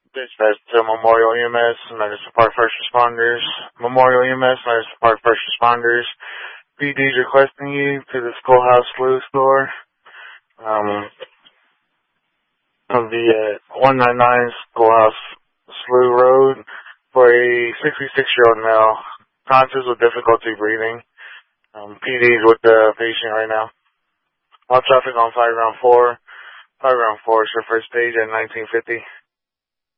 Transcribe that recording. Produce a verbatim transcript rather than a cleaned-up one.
Dispatch to Memorial E M S, Madison Park First Responders. Memorial E M S, Madison Park First Responders. P D's requesting you to the Schoolhouse Slew store. Um, of the uh, one ninety-nine Schoolhouse Slew Road for a sixty-six-year-old male, conscious with difficulty breathing. Um, P D's with the patient right now. All traffic on five round four. five round four is your first stage at nineteen fifty.